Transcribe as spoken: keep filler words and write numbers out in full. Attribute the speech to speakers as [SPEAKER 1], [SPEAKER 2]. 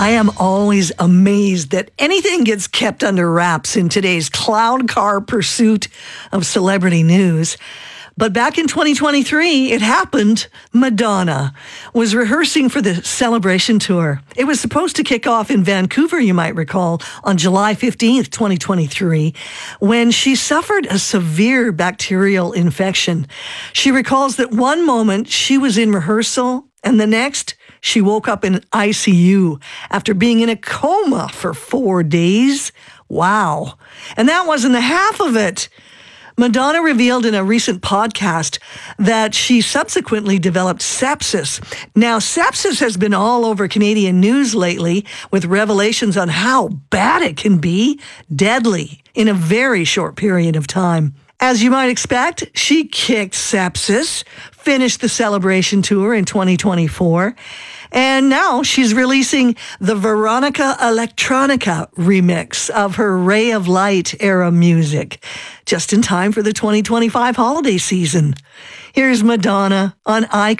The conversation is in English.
[SPEAKER 1] I am always amazed that anything gets kept under wraps in today's cloud car pursuit of celebrity news. But back in twenty twenty-three, it happened. Madonna was rehearsing for the Celebration Tour. It was supposed to kick off in Vancouver, you might recall, on July fifteenth, twenty twenty-three, when she suffered a severe bacterial infection. She recalls that one moment she was in rehearsal, and the next she woke up in I C U after being in a coma for four days. Wow. And that wasn't the half of it. Madonna revealed in a recent podcast that she subsequently developed sepsis. Now, sepsis has been all over Canadian news lately with revelations on how bad it can be, deadly, in a very short period of time. As you might expect, she kicked sepsis, finished the Celebration Tour in twenty twenty-four, and now she's releasing the Veronica Electronica remix of her Ray of Light era music, just in time for the twenty twenty-five holiday season. Here's Madonna on I